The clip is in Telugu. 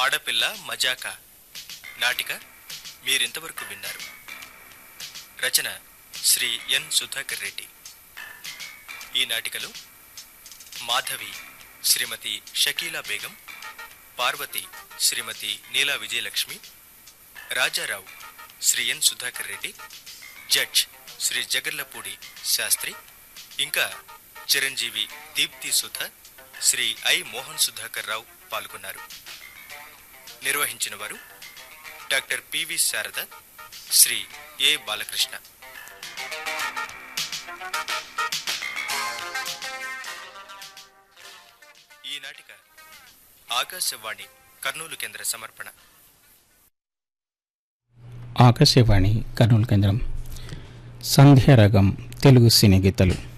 ఆడపిల్ల మజాక నాటిక మీరింతవరకు విన్నారు. రచన శ్రీ ఎన్ సుధాకర్ రెడ్డి. ఈ నాటికలో మాధవి శ్రీమతి షకీలా బేగం, పార్వతి శ్రీమతి నీలా విజయలక్ష్మి, రాజారావు శ్రీ ఎన్ సుధాకర్ రెడ్డి, జడ్జ్ శ్రీ జగర్లపూడి శాస్త్రి, ఇంకా చిరంజీవి దీప్తి సుధ, శ్రీ ఐ మోహన్ సుధాకర్ రావు పాల్గొన్నారు. నిర్వహించిన వారు డాక్టర్ పివి శారద, శ్రీ ఏ బాలకృష్ణ. ఈ నాటిక ఆకాశవాణి కర్నూలు కేంద్ర సమర్పణ. ఆకాశవాణి కర్నూలు కేంద్రం. సంధ్యారాగం తెలుగు సినీ గీతాలు.